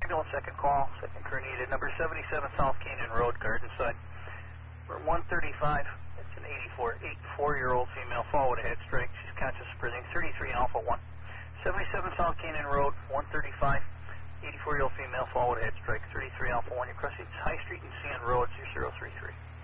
Ambulance, second call, second crew needed. Number 77 South Canyon Road, Garden Side. We're 135. It's an 84-year-old female, followed a head strike. She's conscious, breathing. 33 Alpha 1. 77 South Canyon Road, 135. 84-year-old female, followed a head strike. 33 Alpha 1. You're crossing High Street and CN Road, 033.